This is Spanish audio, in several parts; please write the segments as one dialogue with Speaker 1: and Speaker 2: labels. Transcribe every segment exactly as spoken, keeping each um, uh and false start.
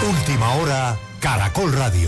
Speaker 1: Última hora, Caracol Radio.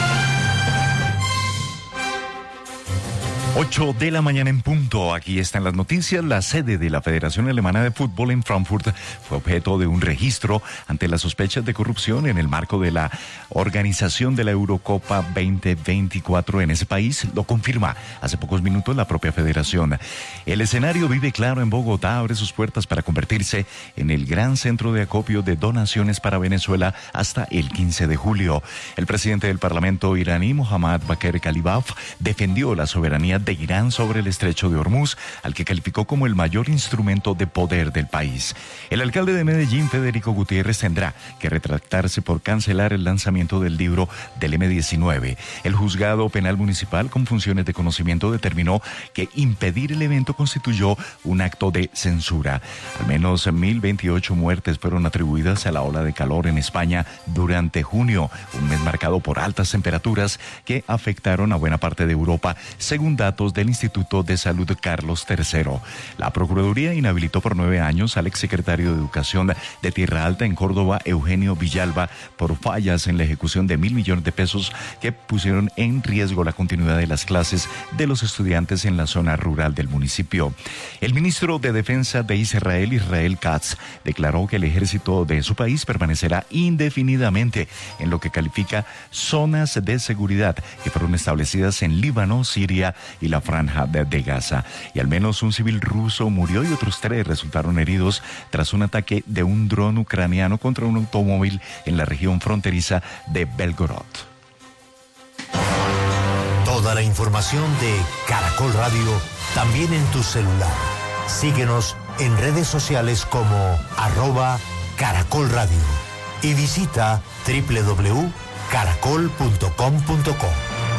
Speaker 2: ocho de la mañana en punto. Aquí están las noticias. La sede de la Federación Alemana de Fútbol en Frankfurt fue objeto de un registro ante las sospechas de corrupción en el marco de la organización de la Eurocopa veinte veinticuatro en ese país. Lo confirma hace pocos minutos la propia federación. El escenario Vive Claro en Bogotá abre sus puertas para convertirse en el gran centro de acopio de donaciones para Venezuela hasta el quince de julio. El presidente del Parlamento iraní, Mohammad Bakr Kalibaf, defendió la soberanía de Irán sobre el estrecho de Hormuz, al que calificó como el mayor instrumento de poder del país. El alcalde de Medellín, Federico Gutiérrez, tendrá que retractarse por cancelar el lanzamiento del libro del eme diecinueve. El juzgado penal municipal con funciones de conocimiento determinó que impedir el evento constituyó un acto de censura. Al menos mil veintiocho muertes fueron atribuidas a la ola de calor en España durante junio, un mes marcado por altas temperaturas que afectaron a buena parte de Europa, según datos del Instituto de Salud Carlos tercero. La Procuraduría inhabilitó por nueve años al exsecretario de Educación de Tierra Alta en Córdoba, Eugenio Villalba, por fallas en la ejecución de mil millones de pesos que pusieron en riesgo la continuidad de las clases de los estudiantes en la zona rural del municipio. El ministro de Defensa de Israel, Israel Katz, declaró que el ejército de su país permanecerá indefinidamente en lo que califica zonas de seguridad que fueron establecidas en Líbano, Siria y la franja de, de Gaza. Y al menos un civil ruso murió y otros tres resultaron heridos tras un ataque de un dron ucraniano contra un automóvil en la región fronteriza de Belgorod.
Speaker 1: Toda la información de Caracol Radio también en tu celular. Síguenos en redes sociales como arroba Caracol Radio y visita doble u doble u doble u punto caracol punto com punto co.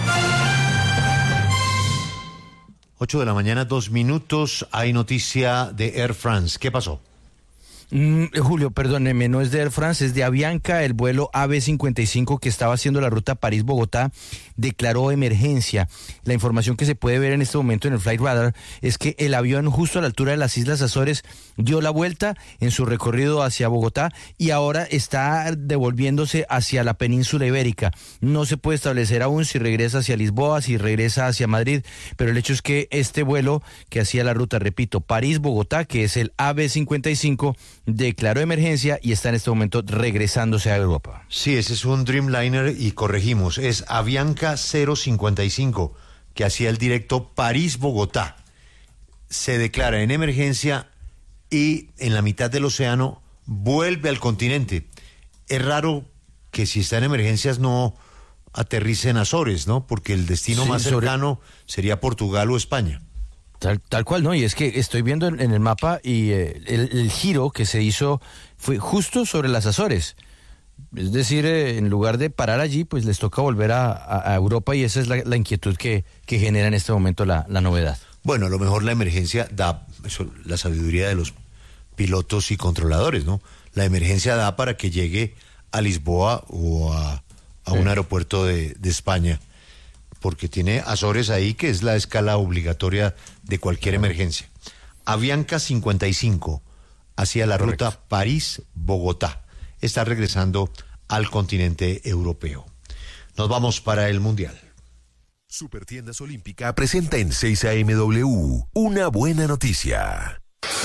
Speaker 1: ocho de la mañana, dos minutos. Hay noticia de Air France. ¿Qué pasó?
Speaker 3: Mm, Julio, perdóneme, no es de Air France, es de Avianca. El vuelo A B cincuenta y cinco que estaba haciendo la ruta París-Bogotá declaró emergencia. La información que se puede ver en este momento en el Flight Radar es que el avión justo a la altura de las Islas Azores dio la vuelta en su recorrido hacia Bogotá y ahora está devolviéndose hacia la península ibérica. No se puede establecer aún si regresa hacia Lisboa, si regresa hacia Madrid, pero el hecho es que este vuelo que hacía la ruta, repito, París-Bogotá, que es el A B cincuenta y cinco, declaró emergencia y está en este momento regresándose a Europa.
Speaker 1: Sí, ese es un Dreamliner y corregimos, es Avianca cero cincuenta y cinco, que hacía el directo París-Bogotá. Se declara en emergencia y en la mitad del océano vuelve al continente. Es raro que si está en emergencias no aterrice en Azores, ¿no? Porque el destino sí, más cercano sobre... sería Portugal o España.
Speaker 3: Tal, tal cual, ¿no? Y es que estoy viendo en, en el mapa y eh, el, el giro que se hizo fue justo sobre las Azores. Es decir, eh, en lugar de parar allí, pues les toca volver a, a, a Europa y esa es la, la inquietud que, que genera en este momento la, la novedad.
Speaker 1: Bueno, a lo mejor la emergencia da, eso, la sabiduría de los pilotos y controladores, ¿no? La emergencia da para que llegue a Lisboa o a, a un sí. aeropuerto de, de España, porque tiene Azores ahí, que es la escala obligatoria de cualquier emergencia. Avianca cincuenta y cinco, hacia la Correcto. Ruta París-Bogotá. Está regresando al continente europeo. Nos vamos para el Mundial.
Speaker 4: Supertiendas Olímpica presenta en seis A M W una buena noticia.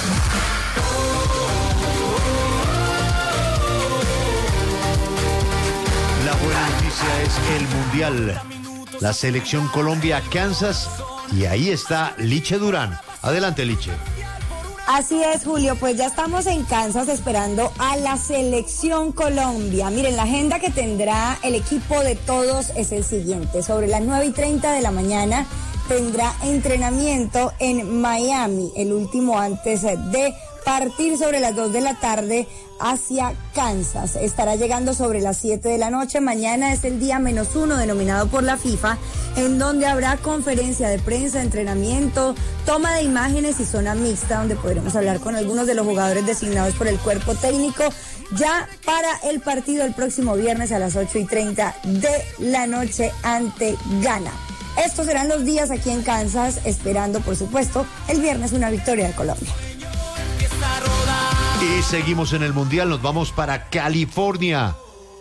Speaker 1: La buena noticia es el Mundial. La selección Colombia, Kansas, y ahí está Liche Durán. Adelante, Liche.
Speaker 5: Así es, Julio, pues ya estamos en Kansas esperando a la selección Colombia. Miren, la agenda que tendrá el equipo de todos es el siguiente. Sobre las nueve y treinta de la mañana tendrá entrenamiento en Miami, el último antes de partir sobre las dos de la tarde hacia Kansas. Estará llegando sobre las siete de la noche. Mañana es el día menos uno denominado por la FIFA, en donde habrá conferencia de prensa, entrenamiento, toma de imágenes y zona mixta, donde podremos hablar con algunos de los jugadores designados por el cuerpo técnico, ya para el partido el próximo viernes a las ocho y treinta de la noche ante Ghana. Estos serán los días aquí en Kansas, esperando, por supuesto, el viernes una victoria de Colombia.
Speaker 1: Y seguimos en el Mundial, nos vamos para California.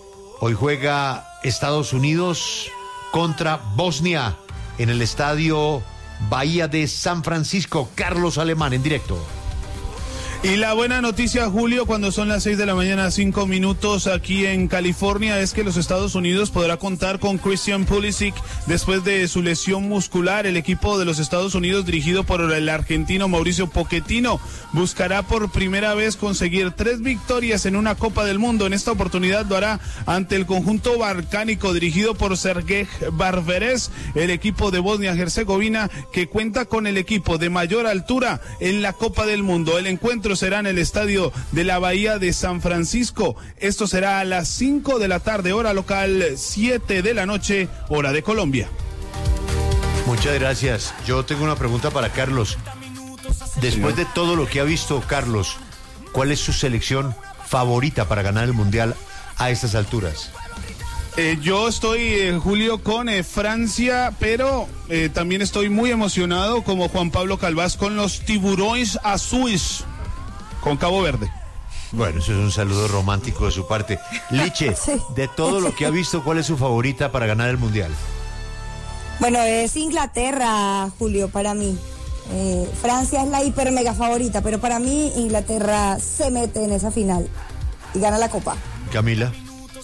Speaker 1: Hoy juega Estados Unidos contra Bosnia en el estadio Bahía de San Francisco. Carlos Alemán en directo.
Speaker 6: Y la buena noticia, Julio, cuando son las seis de la mañana, cinco minutos aquí en California, es que los Estados Unidos podrá contar con Christian Pulisic después de su lesión muscular. El equipo de los Estados Unidos, dirigido por el argentino Mauricio Pochettino, buscará por primera vez conseguir tres victorias en una Copa del Mundo. En esta oportunidad lo hará ante el conjunto balcánico, dirigido por Sergej Barbarez, el equipo de Bosnia-Herzegovina, que cuenta con el equipo de mayor altura en la Copa del Mundo. El encuentro será en el estadio de la Bahía de San Francisco. Esto será a las cinco de la tarde, hora local, siete de la noche, hora de Colombia.
Speaker 1: Muchas gracias. Yo tengo una pregunta para Carlos. Después de todo lo que ha visto Carlos, ¿cuál es su selección favorita para ganar el Mundial a estas alturas?
Speaker 6: Eh, yo estoy, eh, Julio, con eh, Francia, pero eh, también estoy muy emocionado, como Juan Pablo Calvás, con los tiburones azules, con Cabo Verde.
Speaker 1: Bueno, eso es un saludo romántico de su parte. Liche, sí. De todo lo que ha visto, ¿cuál es su favorita para ganar el Mundial?
Speaker 5: Bueno, es Inglaterra, Julio, para mí. Eh, Francia es la hiper mega favorita, pero para mí Inglaterra se mete en esa final y gana la Copa.
Speaker 1: Camila.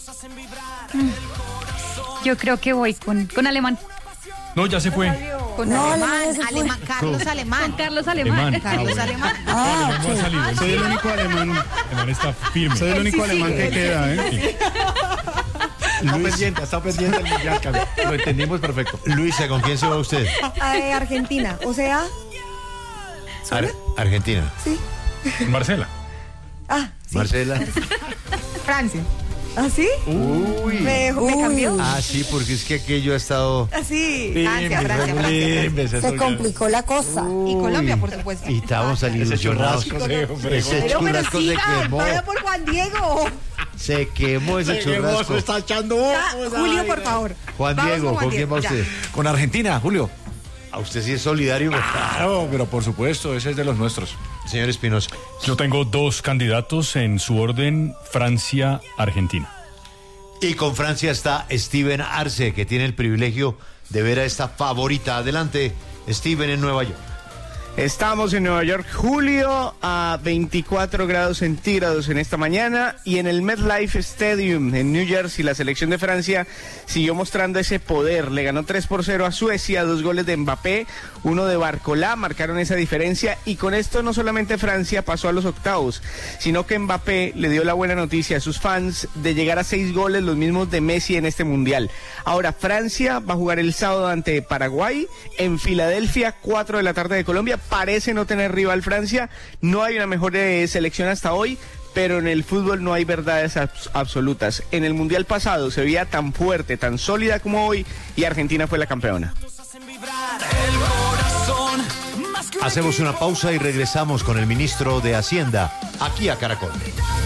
Speaker 7: Yo creo que voy con, con Alemán.
Speaker 8: No, ya se fue.
Speaker 7: Con
Speaker 5: no,
Speaker 7: Alemán,
Speaker 5: no,
Speaker 7: Alemán, Carlos Alemán. Con Carlos Alemán.
Speaker 8: Alemán.
Speaker 7: Carlos
Speaker 8: Ah,
Speaker 7: Alemán.
Speaker 5: Ah,
Speaker 8: no, no ha salido.
Speaker 6: Ah, soy el único alemán.
Speaker 8: Alemán está firme.
Speaker 6: Soy el único
Speaker 7: sí,
Speaker 6: alemán
Speaker 7: sí,
Speaker 6: que
Speaker 7: sí.
Speaker 6: queda, ¿eh?
Speaker 8: Está pendiente, está pendiente el mundial, Carlos. Lo entendimos perfecto.
Speaker 1: Luisa, ¿con quién se va usted?
Speaker 9: Eh, Argentina, o sea,
Speaker 1: Ar- Argentina.
Speaker 9: sí.
Speaker 8: Marcela.
Speaker 9: Ah, sí.
Speaker 1: Marcela.
Speaker 9: Francia. ¿Ah, sí?
Speaker 1: Uy.
Speaker 9: Me, me
Speaker 5: Uy.
Speaker 9: cambió.
Speaker 1: Ah, sí, porque es que aquello ha estado...
Speaker 9: Ah, sí.
Speaker 7: Francia, Francia, Francia.
Speaker 5: Se complicó la cosa.
Speaker 7: Y Colombia, por supuesto.
Speaker 1: Y estábamos
Speaker 8: Ese
Speaker 1: ilusionados.
Speaker 8: churrasco se fregó.
Speaker 1: Ese
Speaker 9: Pero, pero
Speaker 1: churrasco se
Speaker 9: siga,
Speaker 1: quemó.
Speaker 9: vaya por Juan Diego.
Speaker 1: Se quemó ese churrasco.
Speaker 8: está echando
Speaker 9: Ya, Julio, por favor.
Speaker 1: Juan
Speaker 9: Vamos
Speaker 1: Diego,
Speaker 9: Juan
Speaker 1: ¿con quién va
Speaker 9: ya.
Speaker 1: usted?
Speaker 8: Con Argentina, Julio.
Speaker 1: A usted sí es solidario.
Speaker 8: Claro, pero por supuesto, ese es de los nuestros.
Speaker 1: Señor Espinosa.
Speaker 10: Yo tengo dos candidatos en su orden, Francia, Argentina.
Speaker 1: Y con Francia está Steven Arce, que tiene el privilegio de ver a esta favorita. Adelante, Steven, en Nueva York.
Speaker 11: Estamos en Nueva York, Julio, a veinticuatro grados centígrados en esta mañana, y en el MetLife Stadium en New Jersey la selección de Francia siguió mostrando ese poder. Le ganó tres por cero a Suecia, dos goles de Mbappé, uno de Barcolá, marcaron esa diferencia, y con esto no solamente Francia pasó a los octavos, sino que Mbappé le dio la buena noticia a sus fans de llegar a seis goles, los mismos de Messi en este Mundial. Ahora Francia va a jugar el sábado ante Paraguay en Filadelfia, cuatro de la tarde de Colombia. Parece no tener rival Francia, no hay una mejor eh, selección hasta hoy, pero en el fútbol no hay verdades abs- absolutas. En el Mundial pasado se veía tan fuerte, tan sólida como hoy, y Argentina fue la campeona.
Speaker 1: Hacemos una pausa y regresamos con el ministro de Hacienda, aquí a Caracol.